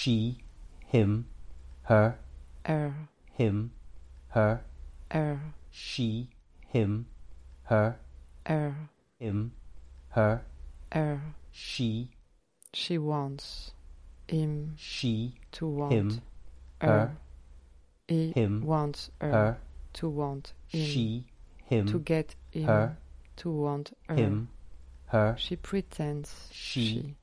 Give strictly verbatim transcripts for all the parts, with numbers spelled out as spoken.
she, him, her, her, him, her, her, she, him, her, her, him, her, her. she, She wants him she, to want him, her. her, He him, wants her, her, to want him, she, him, to get him, her, to want her. him, her, She pretends she, she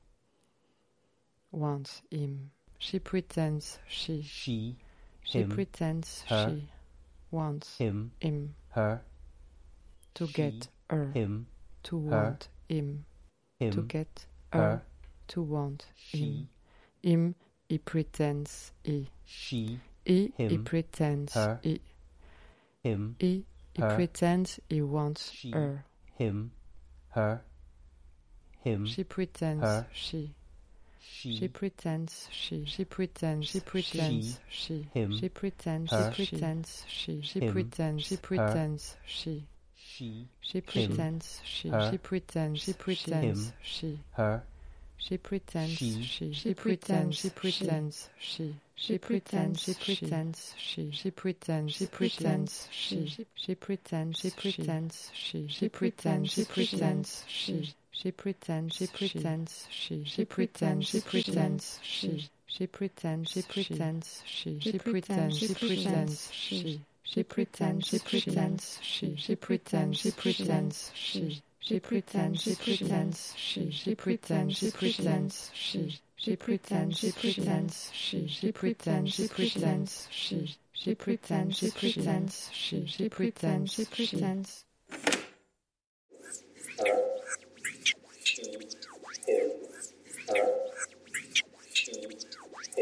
wants him. She pretends she. she, She him, pretends her, she wants him, him her, to she, get her, him, to her, want him, him, to get her, her, to want she, him. Him, he pretends he. she, He, he him, pretends her, he. him, He, he her, pretends he wants she, her. him, her, him, She pretends her, she. she, She pretends she. She pretends. She pretends she. him, She pretends. her, She pretends she. She him, pretends. She her, pretends she. she, She him, pretends she. her, She pretends. She pretends him, she. her, She pretends she, she. She pretends. She pretends she. She pretends. She pretends she. She pretends. She pretends she. She pretends. She pretends she. She pretends. She pretends she. She pretends. She pretends she. She pretends. She pretends she. She pretends. She pretends she. She pretends. She pretends she. She pretends. She pretends she. She pretends. She pretends she. She pretends. She pretends she. She pretends. She pretends she. She pretends. She pretends she. She pretends. She pretends she. She pretends. She pretends she. She pretends. She pretends.